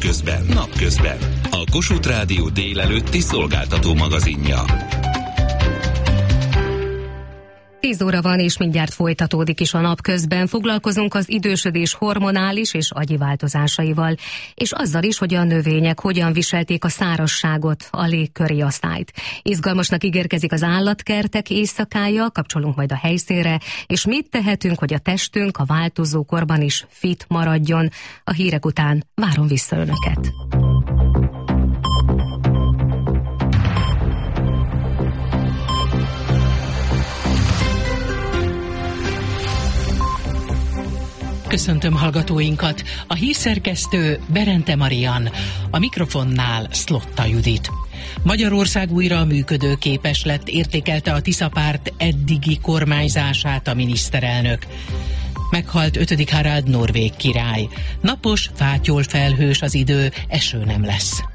Napközben. A Kossuth Rádió délelőtti szolgáltató magazinja. 10 óra van, és mindjárt folytatódik is a Napközben. Foglalkozunk az idősödés hormonális és agyi változásaival, és azzal is, hogy a növények hogyan viselték a szárazságot, a légköri asszályt. Izgalmasnak ígérkezik az állatkertek éjszakája, kapcsolunk majd a helyszínre, és mit tehetünk, hogy a testünk a változó korban is fit maradjon. A hírek után várom vissza Önöket. Köszöntöm hallgatóinkat! A hírszerkesztő Berente Marian, a mikrofonnál Szlotta Judit. Magyarország újra működőképes lett, értékelte a Tisza-párt eddigi kormányzását a miniszterelnök. Meghalt 5. Harald norvég király. Napos, fátyol felhős az idő, eső nem lesz.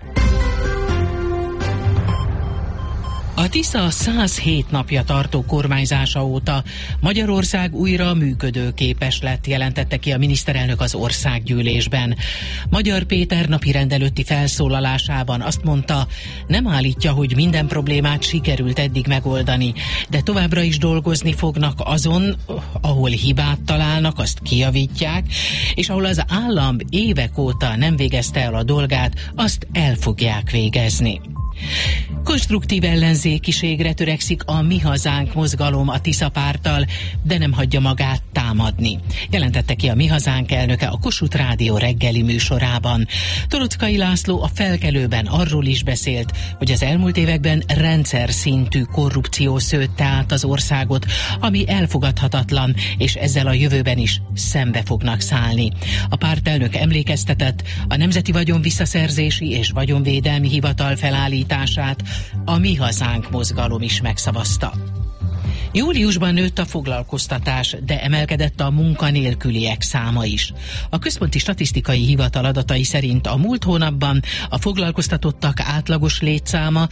A Tisza 107 napja tartó kormányzása óta Magyarország újra működőképes lett, jelentette ki a miniszterelnök az országgyűlésben. Magyar Péter napirend előtti felszólalásában azt mondta, nem állítja, hogy minden problémát sikerült eddig megoldani, de továbbra is dolgozni fognak azon, ahol hibát találnak, azt kijavítják, és ahol az állam évek óta nem végezte el a dolgát, azt el fogják végezni. Konstruktív ellenzékiségre törekszik a Mi Hazánk mozgalom a Tisza-párttal, de nem hagyja magát támadni. Jelentette ki a Mi Hazánk elnöke a Kossuth Rádió reggeli műsorában. Toroczkai László a Felkelőben arról is beszélt, hogy az elmúlt években rendszer szintű korrupció szőtte át az országot, ami elfogadhatatlan, és ezzel a jövőben is szembe fognak szállni. A pártelnök emlékeztetett, a Nemzeti Vagyon Visszaszerzési és Vagyonvédelmi Hivatal felállítását a Mi Hazánk mozgalom is megszavazta. Júliusban nőtt a foglalkoztatás, de emelkedett a munkanélküliek száma is. A Központi Statisztikai Hivatal adatai szerint a múlt hónapban a foglalkoztatottak átlagos létszáma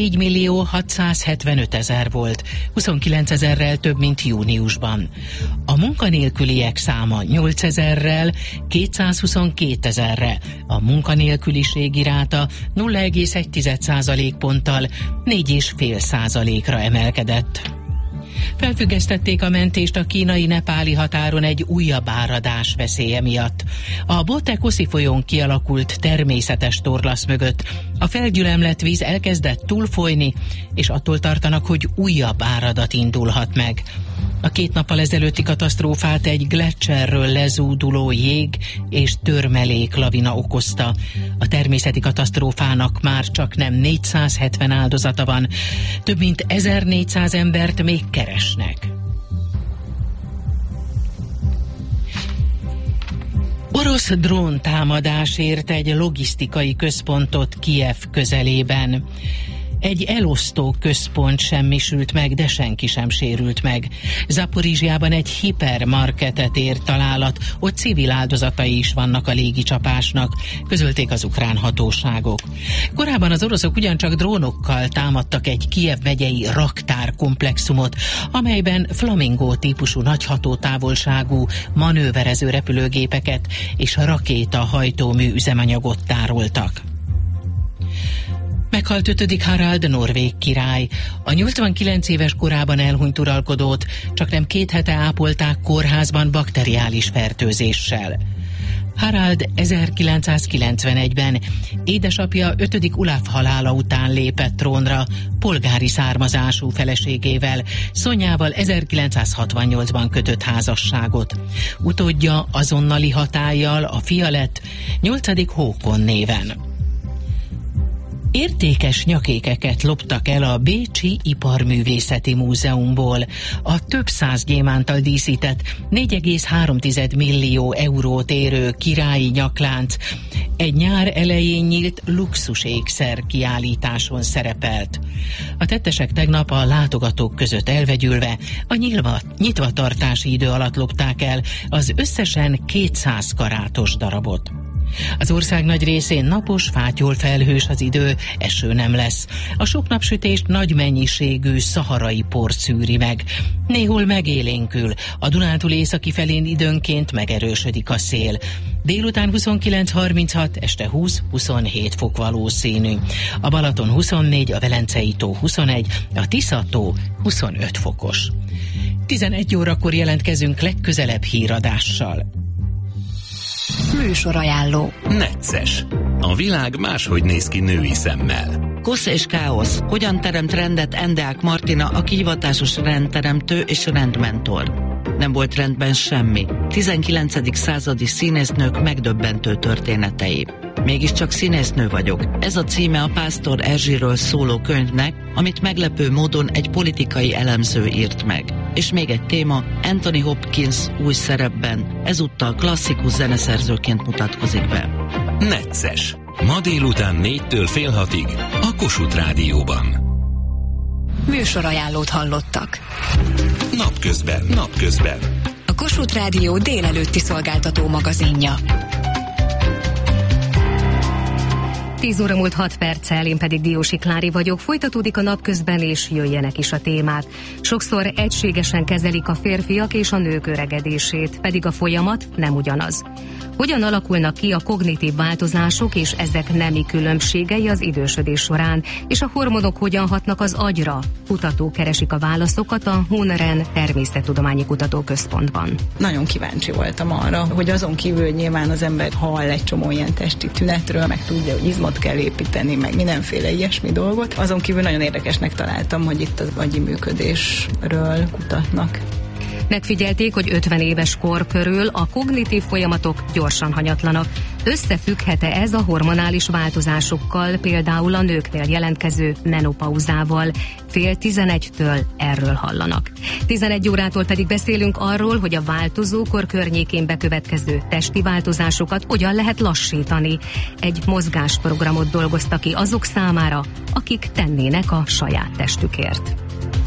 4.675.000 volt, 29.000-rel több, mint júniusban. A munkanélküliek száma 8.000-rel 222.000-re, a munkanélküliségi ráta 0,1 ponttal 4,5%-ra emelkedett. Felfüggesztették a mentést a kínai-nepáli határon egy újabb áradás veszélye miatt. A Bote-Koszi folyón kialakult természetes torlasz mögött a felgyülemlett víz elkezdett túlfolyni, és attól tartanak, hogy újabb áradat indulhat meg. A 2 nappal ezelőtti katasztrófát egy gleccserről lezúduló jég és törmelék lavina okozta. A természeti katasztrófának már csak nem 470 áldozata van, több mint 1400 embert még keresnek. Orosz dróntámadás ért egy logisztikai központot Kijev közelében. Egy elosztó központ semmisült meg, de senki sem sérült meg. Zaporizsjában egy hipermarketet ért találat, ott civil áldozatai is vannak a légicsapásnak, közölték az ukrán hatóságok. Korábban az oroszok ugyancsak drónokkal támadtak egy Kijev megyei raktárkomplexumot, amelyben Flamingo típusú nagyhatótávolságú manőverező repülőgépeket és rakétahajtómű üzemanyagot tároltak. Meghalt 5. Harald norvég király. A 89 éves korában elhunyt uralkodót csaknem 2 hete ápolták kórházban bakteriális fertőzéssel. Harald 1991-ben édesapja 5. Olaf halála után lépett trónra, polgári származású feleségével, Szonyával 1968-ban kötött házasságot. Utódja azonnali hatállyal a fia lett, 8. Hókon néven. Értékes nyakékeket loptak el a Bécsi Iparművészeti Múzeumból. A több száz gyémánttal díszített 4,3 millió eurót érő királyi nyaklánc egy nyár elején nyílt luxusékszer kiállításon szerepelt. A tettesek tegnap a látogatók között elvegyülve a nyitvatartási idő alatt lopták el az összesen 200 karátos darabot. Az ország nagy részén napos, fátyol felhős az idő, eső nem lesz. A sok napsütést nagy mennyiségű szaharai por szűri meg. Néhol megélénkül, a Dunántúl északi felén időnként megerősödik a szél. Délután 29-36, este 20-27 fok valószínű. A Balaton 24, a Velencei tó 21, a Tisza tó 25 fokos. 11 órakor jelentkezünk legközelebb híradással. Műsorajánló. Necces. A világ máshogy néz ki női szemmel. Kosz és káosz. Hogyan teremt rendet Endeák Martina, aki hivatásos rendteremtő és rendmentor? Nem volt rendben semmi. 19. századi színésznők megdöbbentő történetei. Mégiscsak színésznő vagyok. Ez a címe a Pásztor Erzsiről szóló könyvnek, amit meglepő módon egy politikai elemző írt meg. És még egy téma, Anthony Hopkins új szerepben, ezúttal klasszikus zeneszerzőként mutatkozik be. Necces. Ma délután 4-től fél 6-ig a Kossuth Rádióban. Műsorajánlót hallottak. Napközben. A Kossuth Rádió délelőtti szolgáltató magazinja. 10 óra múlt 6 perccel, én pedig Diósi Klári vagyok. Folytatódik a napközben, és jöjjenek is a témák. Sokszor egységesen kezelik a férfiak és a nők öregedését, pedig a folyamat nem ugyanaz. Hogyan alakulnak ki a kognitív változások és ezek nemi különbségei az idősödés során, és a hormonok hogyan hatnak az agyra? Kutatók keresik a válaszokat a Hunren Természettudományi Kutatóközpontban. Nagyon kíváncsi voltam arra, hogy azon kívül, hogy nyilván az ember hall egy csomó ilyen testi tünetről, meg tudja, hogy izmot kell építeni, meg mindenféle ilyesmi dolgot. Azon kívül nagyon érdekesnek találtam, hogy itt az agyi működésről kutatnak. Megfigyelték, hogy 50 éves kor körül a kognitív folyamatok gyorsan hanyatlanak. Összefügghet-e ez a hormonális változásokkal, például a nőknél jelentkező menopauzával? 10:30-től erről hallanak. 11 órától pedig beszélünk arról, hogy a változókor környékén bekövetkező testi változásokat hogyan lehet lassítani. Egy mozgásprogramot dolgoztak ki azok számára, akik tennének a saját testükért.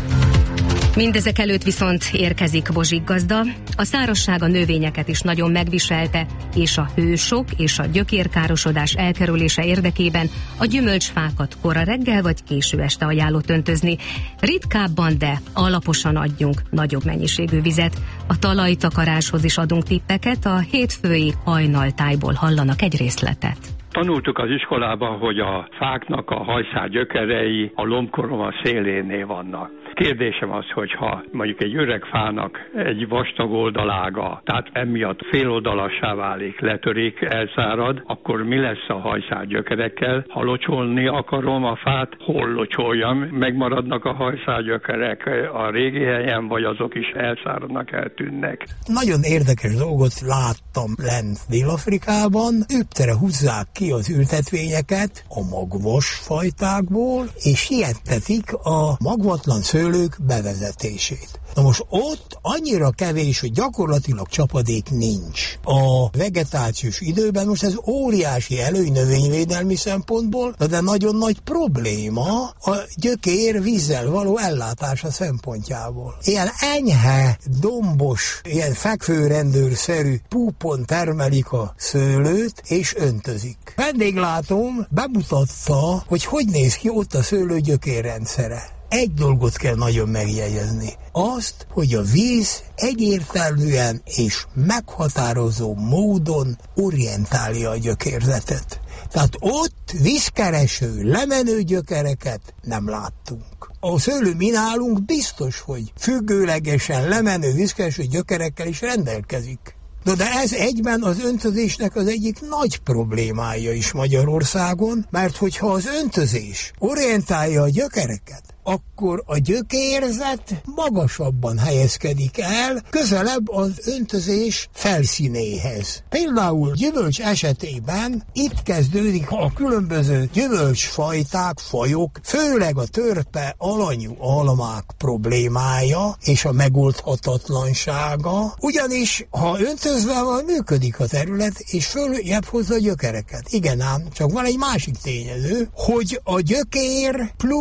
Mindezek előtt viszont érkezik Bozsik gazda. A szárazság a növényeket is nagyon megviselte, és a hősok és a gyökérkárosodás elkerülése érdekében a gyümölcsfákat kora reggel vagy késő este ajánlott öntözni. Ritkábban, de alaposan adjunk nagyobb mennyiségű vizet. A talajtakaráshoz is adunk tippeket, a hétfői hajnaltájból hallanak egy részletet. Tanultuk az iskolában, hogy a fáknak a hajszál gyökerei a lombkoroma szélénél vannak. Kérdésem az, hogyha mondjuk egy öreg fának egy vastag oldalága, tehát emiatt féloldalassá válik, letörik, elszárad, akkor mi lesz a hajszál gyökerekkel? Ha locsolni akarom a fát, hol locsoljam? Megmaradnak a hajszál gyökerek a régi helyen, vagy azok is elszáradnak, eltűnnek? Nagyon érdekes dolgot láttam lent Dél-Afrikában. Ők húzzák ki az ültetvényeket a magvas fajtákból, és hihettetik a magvatlan szőlők bevezetését. Na most ott annyira kevés, hogy gyakorlatilag csapadék nincs. A vegetációs időben most ez óriási előny növényvédelmi szempontból, de nagyon nagy probléma a gyökér vízzel való ellátása szempontjából. Ilyen enyhe, dombos, ilyen fekvőrendőrszerű púpon termelik a szőlőt, és öntözik. Vendéglátóm bemutatta, hogy néz ki ott a szőlő gyökérrendszere. Egy dolgot kell nagyon megjegyezni. Azt, hogy a víz egyértelműen és meghatározó módon orientálja a gyökérzetet. Tehát ott vízkereső, lemenő gyökereket nem láttunk. A szőlő mi nálunk biztos, hogy függőlegesen lemenő vízkereső gyökerekkel is rendelkezik. De ez egyben az öntözésnek az egyik nagy problémája is Magyarországon, mert hogyha az öntözés orientálja a gyökereket, akkor a gyökérzet magasabban helyezkedik el, közelebb az öntözés felszínéhez. Például gyümölcs esetében itt kezdődik a különböző gyümölcsfajták, fajok, főleg a törpe alanyú almák problémája és a megoldhatatlansága, ugyanis ha öntözve van, működik a terület, és följebb hozza a gyökereket. Igen ám, csak van egy másik tényező, hogy a gyökér plusz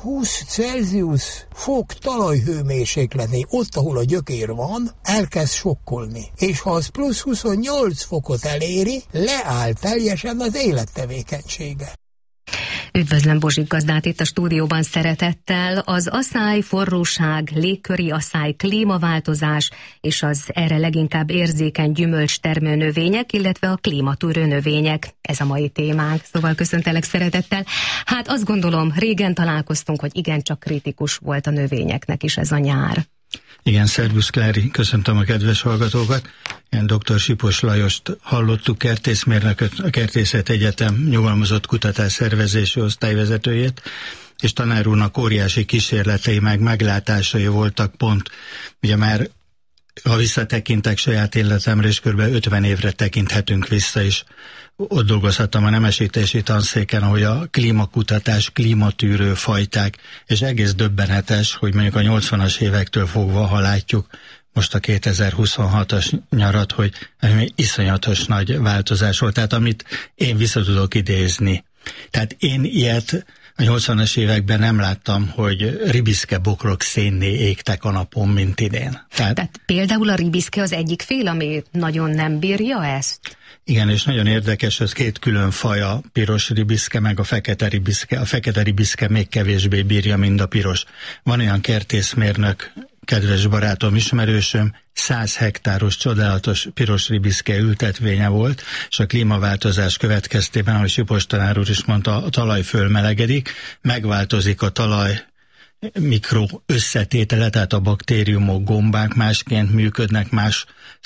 20 Celsius fok talajhőmérsékletnél, ott, ahol a gyökér van, elkezd sokkolni. És ha az plusz 28 fokot eléri, leáll teljesen az élettevékenysége. Üdvözlöm Bozsik gazdát itt a stúdióban szeretettel. Az aszály, forróság, légköri aszály, klímaváltozás és az erre leginkább érzékeny gyümölcstermő növények, illetve a klímatűrő növények. Ez a mai témánk, szóval köszöntelek szeretettel. Hát azt gondolom, régen találkoztunk, hogy igencsak kritikus volt a növényeknek is ez a nyár. Igen, szervusz Klári, köszöntöm a kedves hallgatókat. Én dr. Sipos Lajost hallottuk, kertészmérnököt, a Kertészet Egyetem nyugalmazott kutatásszervezési osztályvezetőjét, és tanár úrnak óriási kísérletei meg meglátásai voltak pont, ugye már ha visszatekintek saját életemre, és kb. 50 évre tekinthetünk vissza is. Ott dolgozhattam a nemesítési tanszéken, ahogy a klímakutatás, klímatűrő fajták, és egész döbbenetes, hogy mondjuk a 80-as évektől fogva, ha látjuk most a 2026-as nyarat, hogy iszonyatos nagy változás volt, tehát amit én vissza tudok idézni. Tehát én ilyet a 80-as években nem láttam, hogy ribiszke bokrok szénné égtek a napon, mint idén. Tehát például a ribiszke az egyik fél, ami nagyon nem bírja ezt? Igen, és nagyon érdekes, ez két külön faj, a piros ribiszke, meg a fekete ribiszke. A fekete ribiszke még kevésbé bírja, mint a piros. Van olyan kertészmérnök, kedves barátom, ismerősöm, 100 hektáros csodálatos piros ribiszke ültetvénye volt, és a klímaváltozás következtében, ahogy Sipos tanár úr is mondta, a talaj fölmelegedik, megváltozik a talaj mikro összetétele, tehát a baktériumok, gombák másként működnek, más,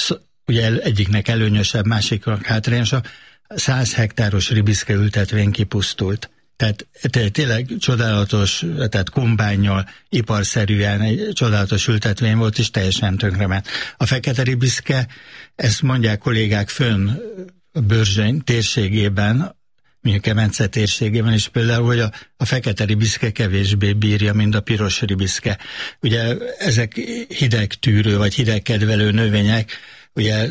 ugye egyiknek előnyösebb, másiknak hátrányosabb. 100 hektáros ribiszke ültetvény kipusztult. Tehát tényleg csodálatos, tehát kombánnyal, iparszerűen egy csodálatos ültetvény volt, és teljesen tönkrement. A fekete ribiszke, ezt mondják kollégák fönn Börzsöny térségében, mondjuk Kemence térségében is például, hogy a fekete ribiszke kevésbé bírja, mint a piros ribiszke. Ugye ezek hidegtűrő vagy hidegkedvelő növények, ugye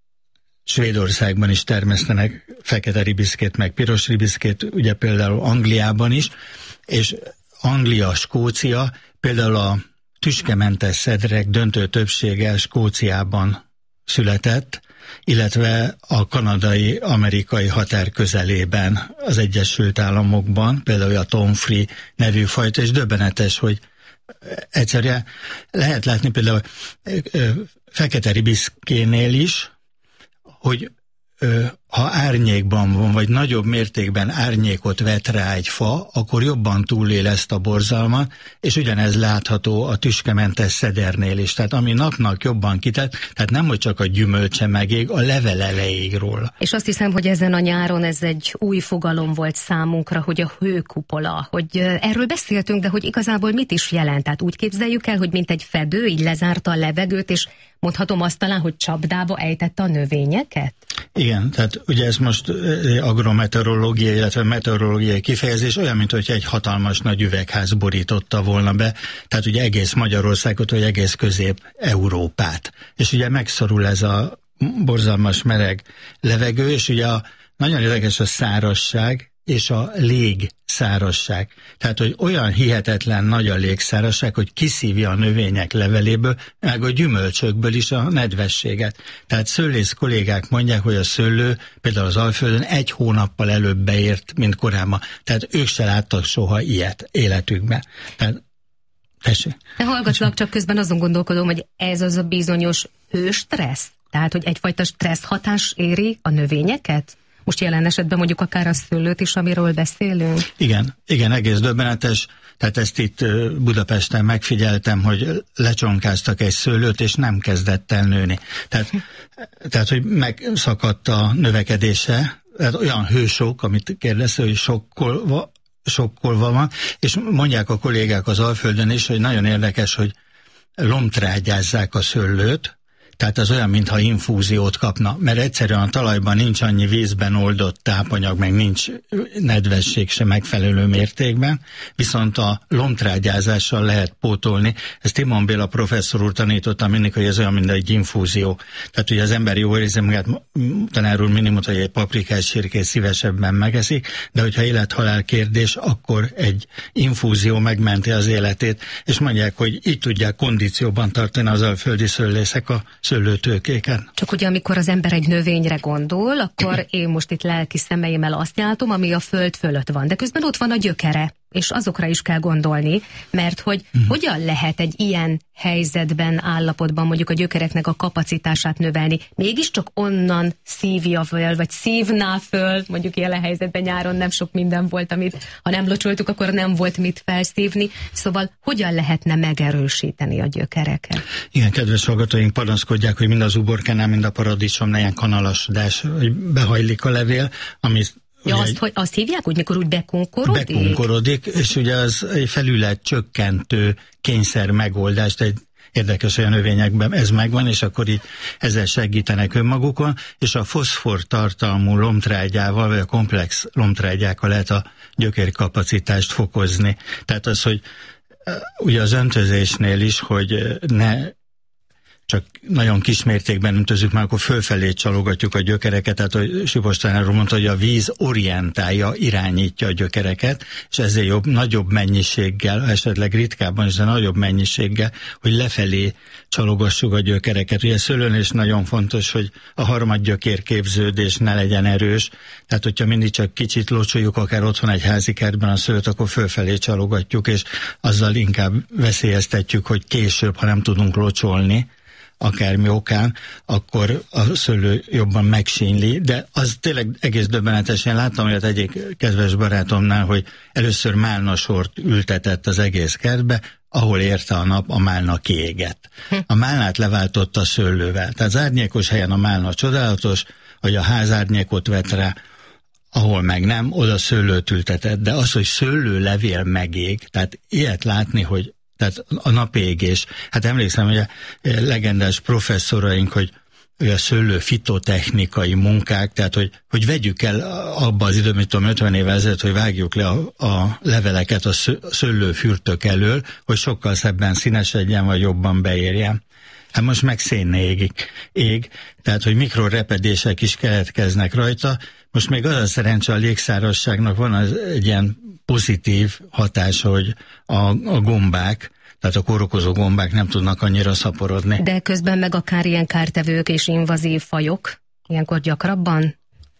Svédországban is termesztenek fekete ribiszkét, meg piros ribiszkét, ugye például Angliában is, és Anglia, Skócia, például a tüskementes szedrek döntő többsége Skóciában született, illetve a kanadai-amerikai határ közelében, az Egyesült Államokban, például a Tom Free nevű fajta, és döbbenetes, hogy egyszerűen lehet látni például fekete ribiszkénél is, hogy ha árnyékban van, vagy nagyobb mértékben árnyékot vet rá egy fa, akkor jobban túlél ezt a borzalmat, és ugyanez látható a tüskementes szedernél is. Tehát ami napnak jobban kitett, tehát nem, hogy csak a gyümölcse megég, a levele leég róla. És azt hiszem, hogy ezen a nyáron ez egy új fogalom volt számunkra, hogy a hőkupola, hogy erről beszéltünk, de hogy igazából mit is jelent? Tehát úgy képzeljük el, hogy mint egy fedő, így lezárta a levegőt, és mondhatom azt talán, hogy csapdába ejtette a növényeket? Igen, tehát ugye ez most agrometeorológiai, illetve meteorológiai kifejezés, olyan, mint hogy egy hatalmas nagy üvegház borította volna be, tehát ugye egész Magyarországot, vagy egész Közép-Európát. És ugye megszorul ez a borzalmas meleg levegő, és ugye nagyon érdekes a szárazság, és a légszárazság. Tehát, hogy olyan hihetetlen nagy a légszárazság, hogy kiszívja a növények leveléből, meg a gyümölcsökből is a nedvességet. Tehát szőlész kollégák mondják, hogy a szőlő például az Alföldön 1 hónappal előbb beért, mint korábban. Tehát ők se láttak soha ilyet életükben. Tehát, tessék. Hallgatlak, csak közben azon gondolkodom, hogy ez az a bizonyos hőstressz? Tehát, hogy egyfajta stressz hatás éri a növényeket? Most jelen esetben mondjuk akár a szőlőt is, amiről beszélünk? Igen, egész döbbenetes. Tehát ezt itt Budapesten megfigyeltem, hogy lecsonkáztak egy szőlőt, és nem kezdett el nőni. Tehát hogy megszakadt a növekedése, tehát olyan hősok, amit kérdezte, hogy sokkolva van, és mondják a kollégák az Alföldön is, hogy nagyon érdekes, hogy lomtrágyázzák a szőlőt, Tehát az olyan, mintha infúziót kapna, mert egyszerűen a talajban nincs annyi vízben oldott tápanyag, meg nincs nedvesség se megfelelő mértékben, viszont a lombtrágyázással lehet pótolni. Ezt Timon Béla professzor úr tanította mindig, hogy ez olyan, mint egy infúzió. Tehát ugye az ember jó érzi magát, tanár úr mindig mondta, hogy egy paprikás sírkét szívesebben megeszik, de hogyha élet-halál kérdés, akkor egy infúzió megmenti az életét, és mondják, hogy így tudják kondícióban tartani az alföldi szőlészek a szőlőtőkéket. Csak ugye amikor az ember egy növényre gondol, akkor én most itt lelki szemeimmel azt látom, ami a föld fölött van, de közben ott van a gyökere, és azokra is kell gondolni, mert hogy hogyan lehet egy ilyen helyzetben, állapotban mondjuk a gyökereknek a kapacitását növelni, mégiscsak onnan szívja föl, vagy szívná föl, mondjuk ilyen helyzetben nyáron nem sok minden volt, amit ha nem locsoltuk, akkor nem volt mit felszívni, szóval hogyan lehetne megerősíteni a gyökereket? Igen, kedves hallgatóink panaszkodják, hogy mind az uborkánál, mind a paradicsomnál ilyen kanalasodás, hogy behajlik a levél, ami ja, azt hívják úgy, mikor úgy bekunkorodik? Bekunkorodik, és ugye az egy felület csökkentő kényszer megoldás, de érdekes, hogy a növényekben ez megvan, és akkor így ezzel segítenek önmagukon, és a foszfor tartalmú lombtrágyával, vagy a komplex lombtrágyákkal lehet a gyökérkapacitást fokozni. Tehát az, hogy ugye az öntözésnél is, hogy ne csak nagyon kismértékben öntözzük, már akkor fölfelé csalogatjuk a gyökereket, tehát hogy Sipos tanár úr mondta, hogy a víz orientálja, irányítja a gyökereket, és ezért nagyobb mennyiséggel, esetleg ritkábban is, de nagyobb mennyiséggel, hogy lefelé csalogassuk a gyökereket. Ugye szőlőn is nagyon fontos, hogy a harmadgyökérképződés ne legyen erős, tehát hogyha mindig csak kicsit locsoljuk, akár otthon egy házi kertben a szőlőt, akkor fölfelé csalogatjuk, és azzal inkább veszélyeztetjük, hogy később, ha nem tudunk locsolni, akármi okán, akkor a szőlő jobban megsínli, de az tényleg egész döbbenetes. Én láttam olyat egyik kedves barátomnál, hogy először málnasort ültetett az egész kertbe, ahol érte a nap, a málna kiégett. A málnát leváltotta szőlővel. Tehát az árnyékos helyen a málna csodálatos, hogy a házárnyékot vett rá, ahol meg nem, oda szőlőt ültetett. De az, hogy szőlőlevél megég, tehát ilyet látni, hogy tehát a napégés. Hát emlékszem, hogy a legendás professzoraink, hogy a szőlő fitotechnikai munkák, tehát hogy vegyük el abba az időben, mint 50 évvel ezelőtt, hogy vágjuk le a leveleket a szőlőfürtök elől, hogy sokkal szebben színesedjen, vagy jobban beérjen. Hát most meg szénné ég, tehát hogy mikrorepedések is keletkeznek rajta. Most még az a szerencse, a légszárazságnak van egy ilyen pozitív hatása, hogy a gombák, tehát a kórokozó gombák nem tudnak annyira szaporodni. De közben meg akár ilyen kártevők és invazív fajok ilyenkor gyakrabban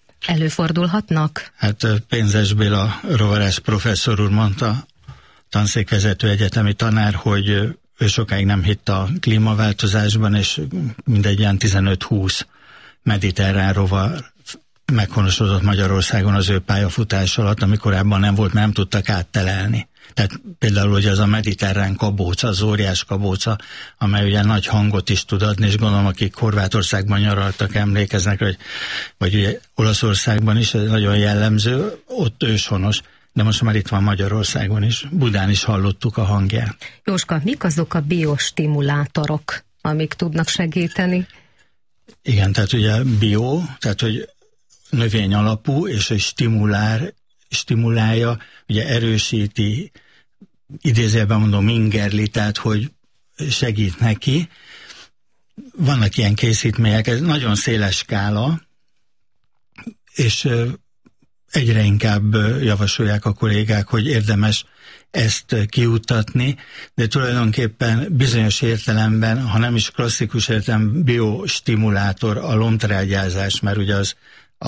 előfordulhatnak? Hát Pénzes Béla rovarász professzor úr mondta, tanszékvezető egyetemi tanár, hogy ő sokáig nem hitt a klímaváltozásban, és mindegy ilyen 15-20 mediterrán rovar meghonosodott Magyarországon az ő pályafutás alatt, ami korábban nem volt, mert nem tudtak áttelelni. Tehát például, hogy az a mediterrán kabóca, az óriás kabóca, amely ugye nagy hangot is tud adni, és gondolom, akik Horvátországban nyaraltak, emlékeznek, vagy ugye Olaszországban is, ez nagyon jellemző, ott őshonos, de most már itt van Magyarországon is, Budán is hallottuk a hangját. Jóska, mik azok a biostimulátorok, amik tudnak segíteni? Igen, tehát ugye bio, tehát hogy növény alapú, és hogy stimulálja, ugye erősíti, idézőjelben mondom, ingerli, tehát hogy segít neki. Vannak ilyen készítmények, ez nagyon széles skála, és egyre inkább javasolják a kollégák, hogy érdemes ezt kiutatni, de tulajdonképpen bizonyos értelemben, ha nem is klasszikus értelemben, biostimulátor a lombtrágyázás, mert ugye az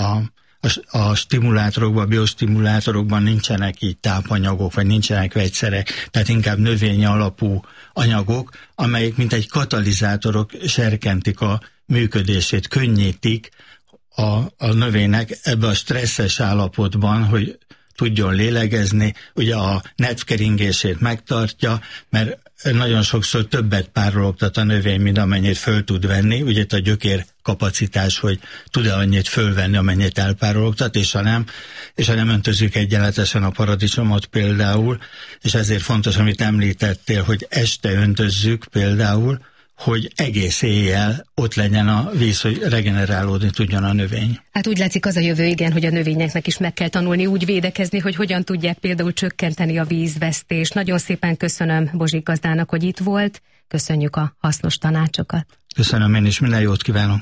a stimulátorokban, a biostimulátorokban nincsenek így tápanyagok, vagy nincsenek vegyszerek, tehát inkább növény alapú anyagok, amelyek mint egy katalizátorok serkentik a működését, könnyítik a növénynek ebbe a stresszes állapotban, hogy tudjon lélegezni, ugye a nedvkeringését megtartja, mert nagyon sokszor többet párologtat a növény, mint amennyit föl tud venni, ugye itt a gyökér kapacitás, hogy tud-e annyit fölvenni, amennyit elpárologtat, és ha nem öntözünk egyenletesen a paradicsomot például, és ezért fontos, amit említettél, hogy este öntözzük például, hogy egész éjjel ott legyen a víz, hogy regenerálódni tudjon a növény. Hát úgy látszik az a jövő, igen, hogy a növényeknek is meg kell tanulni úgy védekezni, hogy hogyan tudják például csökkenteni a vízvesztést. Nagyon szépen köszönöm Bozsik gazdának, hogy itt volt. Köszönjük a hasznos tanácsokat. Köszönöm én is, minden jót kívánok.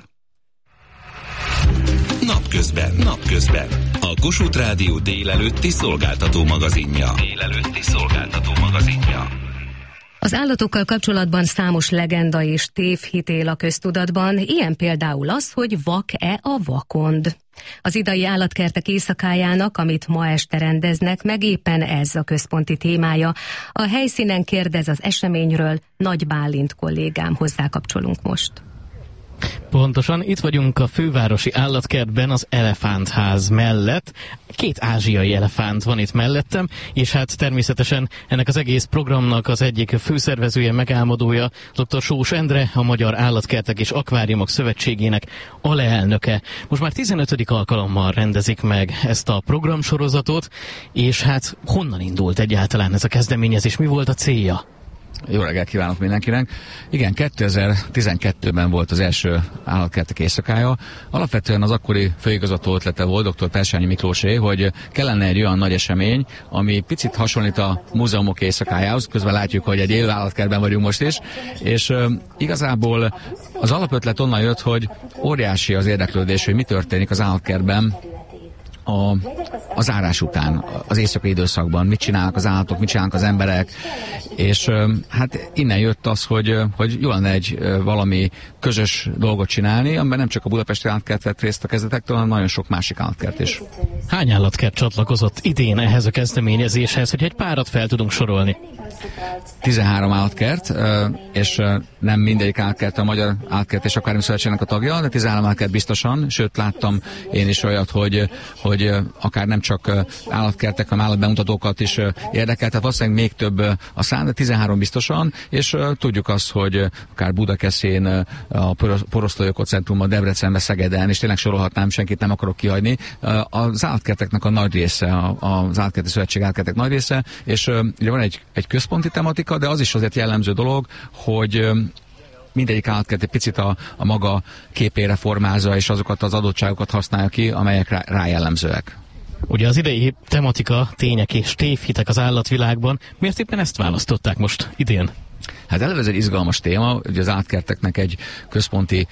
Napközben. A Kossuth Rádió délelőtti szolgáltató magazinja. Az állatokkal kapcsolatban számos legenda és tévhit él a köztudatban, ilyen például az, hogy vak-e a vakond. Az idai állatkertek éjszakájának, amit ma este rendeznek, meg éppen ez a központi témája. A helyszínen kérdez az eseményről Nagy Bálint kollégám, hozzákapcsolunk most. Pontosan, itt vagyunk a fővárosi állatkertben az Elefántház mellett. 2 ázsiai elefánt van itt mellettem, és hát természetesen ennek az egész programnak az egyik főszervezője, megálmodója, dr. Sós Endre, a Magyar Állatkertek és Akváriumok Szövetségének alelnöke. Most már 15. alkalommal rendezik meg ezt a programsorozatot, és hát honnan indult egyáltalán ez a kezdeményezés, mi volt a célja? Jó reggelt kívánok mindenkinek! Igen, 2012-ben volt az első állatkertek éjszakája. Alapvetően az akkori főigazgató ötlete volt, dr. Persányi Miklósé, hogy kellene egy olyan nagy esemény, ami picit hasonlít a múzeumok éjszakájához. Közben látjuk, hogy egy élő állatkertben vagyunk most is. És igazából az alapötlet onnan jött, hogy óriási az érdeklődés, hogy mi történik az állatkertben a zárás után, az éjszakai időszakban, mit csinálnak az állatok, mit csinálnak az emberek, és hát innen jött az, hogy jó lenne egy valami közös dolgot csinálni, amiben nem csak a budapesti állatkert vett részt a kezdetektől, hanem nagyon sok másik állatkert is. Hány állatkert csatlakozott idén ehhez a kezdeményezéshez, hogy egy párat fel tudunk sorolni? 13 állatkert, és nem mindegyik állatkert a Magyar Állatkert és Akvárium Szövetségnek a tagja, de 13 állatkert biztosan, sőt láttam én is olyat, hogy akár nem csak állatkertek, hanem állatbemutatókat is érdekel, tehát valószínűleg még több a szám, de 13 biztosan, és tudjuk azt, hogy akár Budakeszén, a Porosztólyokot Centrumban, Debrecenben, Szegeden, és tényleg sorolhatnám, senkit nem akarok kihagyni, az állatkerteknek a nagy része, az Állatkerti Szövetség állatkertek nagy része, és ugye van egy központi tematika, de az is azért jellemző dolog, hogy mindegyik állatkert egy picit a maga képére formázza, és azokat az adottságokat használja ki, amelyek rá jellemzőek. Ugye az idei tematika, tények és tévhitek az állatvilágban. Miért éppen ezt választották most idén? Hát eleve ez egy izgalmas téma, ugye az állatkerteknek egy központi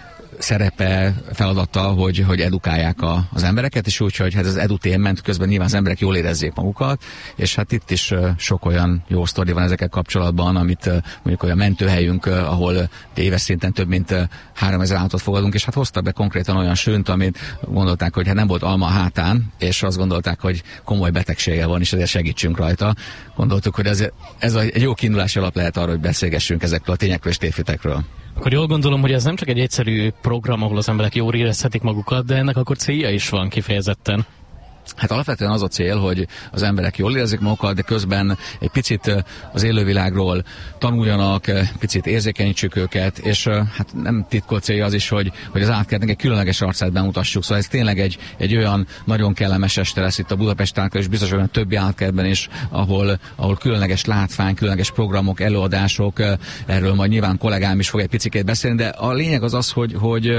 szerepe, feladata, hogy edukálják az embereket, és úgy, hogy hát az edutainment közben nyilván az emberek jól érezzék magukat, és hát itt is sok olyan jó sztori van ezekkel kapcsolatban, amit mondjuk olyan mentőhelyünk, ahol éves szinten több mint 3000 állatot fogadunk, és hát hoztak be konkrétan olyan sőnt, amit gondolták, hogy hát nem volt alma a hátán, és azt gondolták, hogy komoly betegsége van, és ezért segítsünk rajta. Gondoltuk, hogy ez egy jó kiindulási alap lehet arra, hogy beszélgessünk ezekről a tényekről és tévhitekről. Akkor jól gondolom, hogy ez nem csak egy egyszerű program, ahol az emberek jól érezhetik magukat, de ennek akkor célja is van kifejezetten. Hát alapvetően az a cél, hogy az emberek jól érezzék magukat, de közben egy picit az élővilágról tanuljanak, picit érzékenyítsük őket, és hát nem titkolt célja az is, hogy az állatkertnek egy különleges arcát bemutassuk. Szóval ez tényleg egy olyan nagyon kellemes este lesz itt a Budapest állatkertben, és biztos olyan többi állatkertben is, ahol különleges látvány, különleges programok, előadások, erről majd nyilván kollégám is fog egy picikét beszélni, de a lényeg az, hogy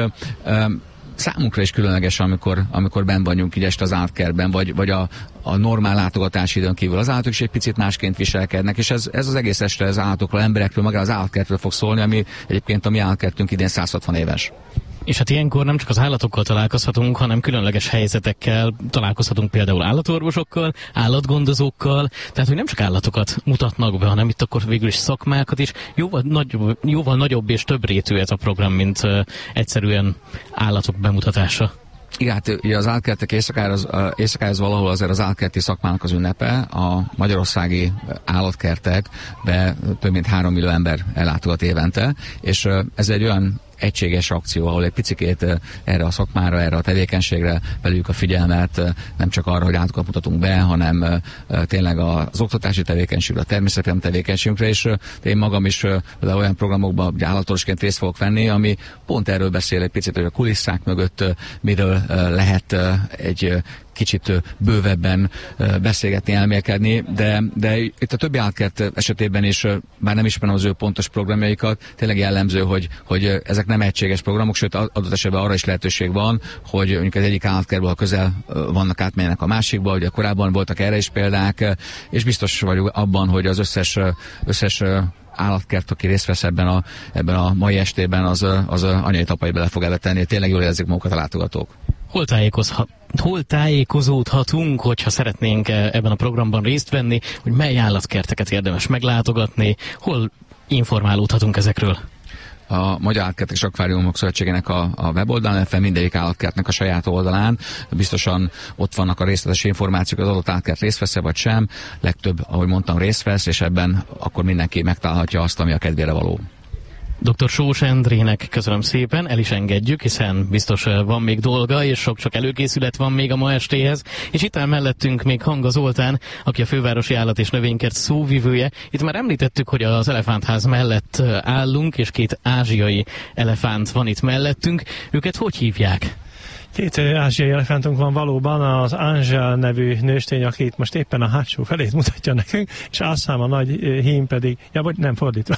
számunkra is különleges, amikor benn vagyunk így este az állatkertben, vagy a normál látogatási időn kívül. Az állatok is egy picit másként viselkednek, és ez az egész este az állatokról, emberekről, magáról az állatkertről fog szólni, ami egyébként a mi állatkertünk idén 160 éves. És hát ilyenkor nem csak az állatokkal találkozhatunk, hanem különleges helyzetekkel találkozhatunk, például állatorvosokkal, állatgondozókkal, tehát hogy nem csak állatokat mutatnak be, hanem itt akkor végül is szakmákat is. Jóval nagyobb és több rétű ez a program, mint egyszerűen állatok bemutatása. Igen, hát ugye az állatkertek éjszakája az valahol azért az állatkerti szakmának az ünnepe. A magyarországi állatkertekbe több mint 3 millió ember ellátogat évente, és ez egy olyan egységes akció, ahol egy picikét erre a szakmára, erre a tevékenységre veljük a figyelmet, nem csak arra, hogy állatokat mutatunk be, hanem tényleg az oktatási tevékenységre, a természetvédelmi tevékenységre, és én magam is olyan programokban állatorvosként részt fogok venni, ami pont erről beszél egy picit, hogy a kulisszák mögött miről lehet egy kicsit bővebben beszélgetni, elmélkedni, de itt a többi állatkert esetében is, bár nem ismerem az ő pontos programjaikat, tényleg jellemző, hogy ezek nem egységes programok, sőt adott esetben arra is lehetőség van, hogy mondjuk az egyik állatkertből, ha közel vannak, átmenjenek a másikba, ugye korábban voltak erre is példák, és biztos vagyok abban, hogy az összes állatkert, aki részt vesz ebben a mai estében, az anyai tapai bele fog elvetenni, tényleg jól érzik magukat a látogatók. Hol tájékozódhatunk, hogyha szeretnénk ebben a programban részt venni, hogy mely állatkerteket érdemes meglátogatni, hol informálódhatunk ezekről? A Magyar Állatkertek és Akváriumok Szövetségének a weboldalán, illetve mindegyik állatkertnek a saját oldalán. Biztosan ott vannak a részletes információk, az adott állatkert részt vesz-e vagy sem. Legtöbb, ahogy mondtam, részt vesz, és ebben akkor mindenki megtalálhatja azt, ami a kedvére való. Dr. Sós Endrének köszönöm szépen, el is engedjük, hiszen biztos van még dolga, és sok-sok előkészület van még a ma estéhez. És itt áll mellettünk még Hanga Zoltán, aki a Fővárosi Állat- és Növénykert szóvivője. Itt már említettük, hogy az elefántház mellett állunk, és 2 ázsiai elefánt van itt mellettünk. Őket hogy hívják? 2 ázsiai elefántunk van valóban, az Angel nevű nőstény, aki itt most éppen a hátsó felét mutatja nekünk, és Assam a nagy hím pedig, vagy nem fordítva,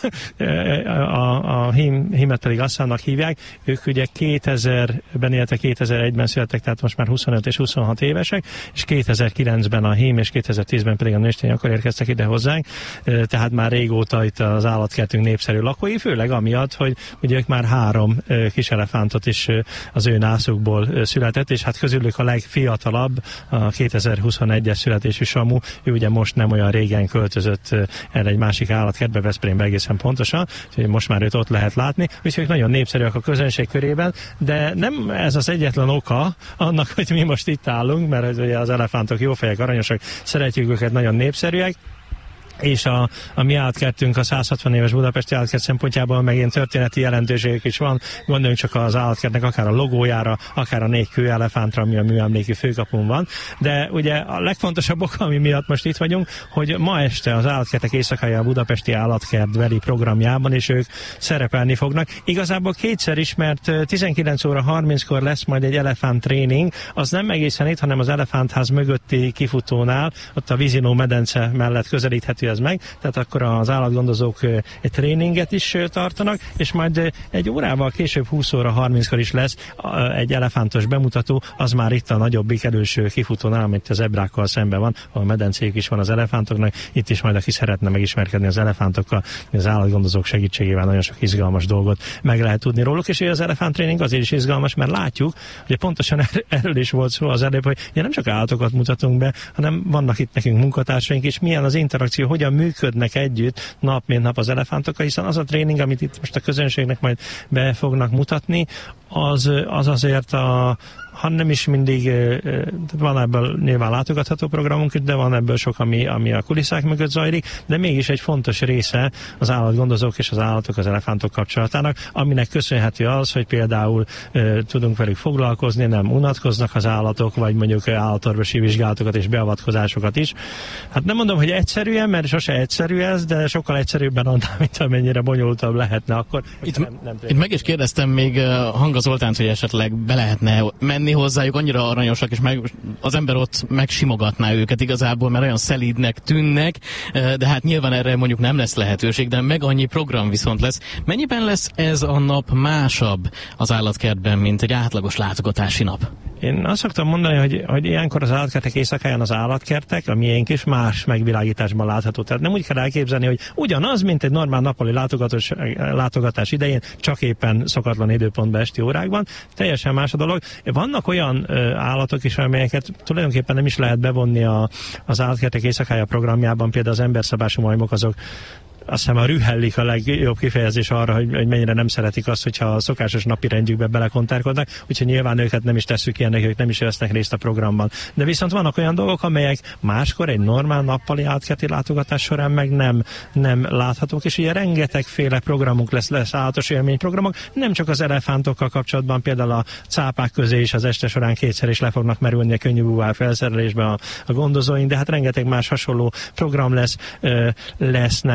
a hímet pedig Assamnak hívják. Ők ugye 2000-ben éltek, 2001-ben születtek, tehát most már 25 és 26 évesek, és 2009-ben a hím, és 2010-ben pedig a nőstény akkor érkeztek ide hozzánk, tehát már régóta itt az állatkertünk népszerű lakói, főleg amiatt, hogy ugye ők már 3 kis elefántot is az ő nászukból született, és hát közülük a legfiatalabb, a 2021-es születésű Samu, ő ugye most nem olyan régen költözött el egy másik állatkertbe, Veszprémbe egészen pontosan, úgyhogy most már őt ott lehet látni, úgyhogy nagyon népszerűek a közönség körében, de nem ez az egyetlen oka annak, hogy mi most itt állunk, mert ugye az elefántok jó fejek, aranyosak, szeretjük őket, nagyon népszerűek, és a mi állatkertünk a 160 éves budapesti állatkert szempontjából megint történeti jelentőségük is van. Gondoljunk csak az állatkertnek akár a logójára, akár a 4 kőelefántra, ami a műemléki főkapun van. De ugye a legfontosabb oka, ami miatt most itt vagyunk, hogy ma este az állatkertek éjszakája a budapesti állatkertbeli programjában, és ők szerepelni fognak. Igazából kétszer is, mert 19 óra 30-kor lesz majd egy elefánt tréning, az nem egészen itt, hanem az elefántház mögötti kifutónál, ott a vízinó medence mellett közelíthető ez meg, tehát akkor az állatgondozók egy tréninget is tartanak, és majd egy órával később 20 óra 30-kor is lesz egy elefántos bemutató, az már itt a nagyobbik előső kifutónál, amit az zebrákkal szemben van, ahol medencéjük is van az elefántoknak, itt is majd aki szeretne megismerkedni az elefántokkal, az állatgondozók segítségével nagyon sok izgalmas dolgot meg lehet tudni róluk, és az elefánttréning azért is izgalmas, mert látjuk, hogy pontosan erről is volt szó az előbb, hogy nem csak állatokat mutatunk be, hanem vannak itt nekünk munkatársaink is, milyen az interakció, hogyan működnek együtt nap mint nap az elefántokkal, hiszen az a tréning, amit itt most a közönségnek majd be fognak mutatni, az azért ha nem is mindig, van ebből nyilván látogatható programunk, de van ebből sok, ami a kulisszák mögött zajlik, de mégis egy fontos része az állatgondozók és az állatok, az elefántok kapcsolatának, aminek köszönhető az, hogy például tudunk velük foglalkozni, nem unatkoznak az állatok, vagy mondjuk állatorvosi vizsgálatokat és beavatkozásokat is. Hát nem mondom, hogy egyszerűen, mert sose egyszerű ez, de sokkal egyszerűbben annál, mint amennyire bonyolultabb lehetne akkor. Itt meg is kérdeztem még Hanga Zoltánt, hogy esetleg be lehetne menni hozzájuk, annyira aranyosak, és az ember ott megsimogatná őket igazából, mert olyan szelídnek tűnnek, de hát nyilván erre mondjuk nem lesz lehetőség, de meg annyi program viszont lesz. Mennyiben lesz ez a nap másabb az állatkertben, mint egy átlagos látogatási nap? Én azt szoktam mondani, hogy ilyenkor az állatkertek éjszakáján az állatkertek, a miénk is más megvilágításban látható. Tehát nem úgy kell elképzelni, hogy ugyanaz, mint egy normál nappali látogatás idején, csak éppen szokatlan időpontban esti órákban. Teljesen más a dolog. Vannak olyan állatok is, amelyeket tulajdonképpen nem is lehet bevonni az állatkertek éjszakája programjában, például az emberszabású majmok, azok azt hiszem a rühellik a legjobb kifejezés arra, hogy mennyire nem szeretik azt, hogyha a szokásos napi rendjükbe belekontárkodnak, úgyhogy nyilván őket nem is tesszük ilyennek, ők nem is vesznek részt a programban. De viszont vannak olyan dolgok, amelyek máskor egy normál nappali állatkerti látogatás során meg nem láthatók, és ugye rengetegféle programunk lesz állatos élményprogramok, nem csak az elefántokkal kapcsolatban, például a cápák közé is az este során 2-szer is le fognak merülni a könnyű búvár felszerelésben a gondozóink, de hát rengeteg más hasonló program lesznek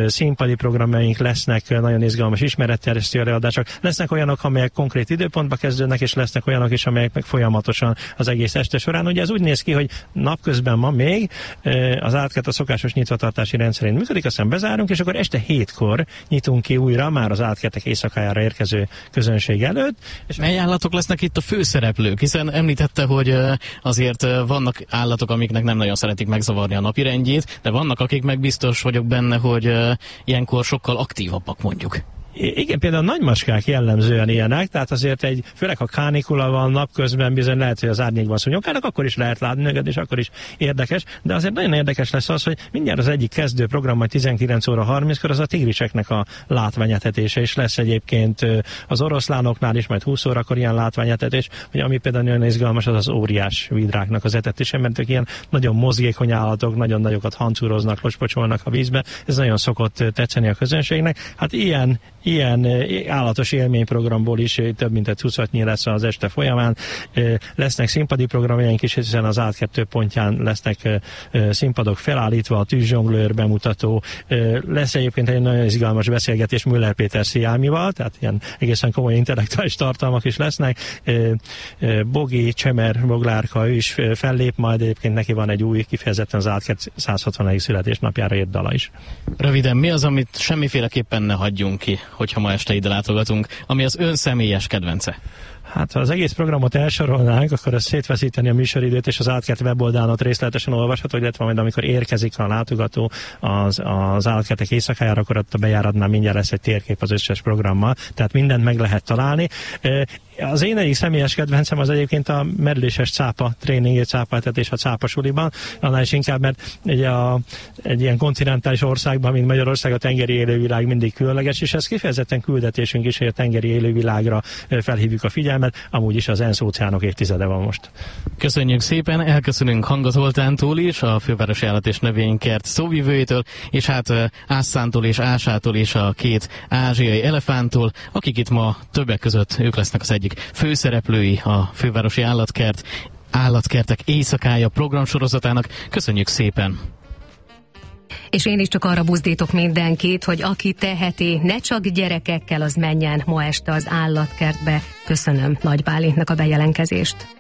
színpadi programjaink lesznek, nagyon izgalmas ismeretterjesztő előadások, lesznek olyanok, amelyek konkrét időpontba kezdődnek, és lesznek olyanok is, amelyek meg folyamatosan az egész este során. Ugye ez úgy néz ki, hogy napközben ma még az átkert a szokásos nyitvatartási rendszerén működik, aztán bezárunk, és akkor este 7-kor nyitunk ki újra, már az átkertek éjszakájára érkező közönség előtt. És mely állatok lesznek itt a főszereplők? Hiszen említette, hogy azért vannak állatok, amiknek nem nagyon szeretik megzavarni a napirendjét, de vannak, akik meg biztos vagyok benne, hogy ilyenkor sokkal aktívabbak mondjuk. Igen, például a nagymacskák jellemzően ilyenek, tehát azért főleg ha kánikula van napközben, bizony lehet, hogy az árnyékban szúnyogálnak, akkor is lehet látni őket, és akkor is érdekes, de azért nagyon érdekes lesz az, hogy mindjárt az egyik kezdő program, majd 19 óra 30-kor az a tigriseknek a látványetetése, és lesz egyébként az oroszlánoknál is, majd 20 órakor ilyen látványetetés, hogy ami például nagyon izgalmas, az az óriás vidráknak az etetése, mert ők ilyen nagyon mozgékony állatok, nagyon nagyokat hancúroznak, lospocsolnak a vízbe, ez nagyon szokott tetszeni a közönségnek. Hát ilyen állatos élményprogramból is több mint egy tucatnyi lesz az este folyamán. Lesznek színpadi programjaink is, hiszen az átkettő pontján lesznek színpadok felállítva, a tűzzsonglőr bemutató. Lesz egyébként egy nagyon izgalmas beszélgetés Müller Péter Sziámival, tehát ilyen egészen komoly intellektuális tartalmak is lesznek. Bogi Csemer Boglárka, ő is fellép, majd egyébként neki van egy új, kifejezetten az átkert 160. születésnapjára írt dala is. Röviden, mi az, amit semmiféleképpen ne hagyjunk ki, hogyha ma este ide látogatunk, ami az ön személyes kedvence? Hát ha az egész programot elsorolnánk, akkor ez szétveszíteni a műsoridőt, és az átkert weboldalon ott részletesen olvasható, illetve majd amikor érkezik a látogató az átkertek éjszakájára, akkor ott a bejáratnál mindjárt lesz egy térkép az összes programmal, tehát mindent meg lehet találni. Az én egyik személyes kedvencem az egyébként a merüléses cápa tréning, cápaetetés a cápasuliban, annál is inkább, mert egy ilyen kontinentális országban, mint Magyarország, a tengeri élővilág mindig különleges, és ez kifejezetten küldetésünk is, hogy a tengeri élővilágra felhívjuk a figyelmet, amúgy is az ENSZ óceánok évtizede van most. Köszönjük szépen, elköszönünk Hanga Zoltántól is, a Fővárosi Állat és Növénykert szóvivőjétől, és hát Ászántól és Ásától és a két ázsiai elefánttól, akik itt ma többek között ők lesznek az egyik főszereplői a Fővárosi Állatkertek éjszakája programsorozatának. Köszönjük szépen! És én is csak arra buzdítok mindenkit, hogy aki teheti, ne csak gyerekekkel, az menjen ma este az állatkertbe. Köszönöm Nagy Bálintnak a bejelentkezést.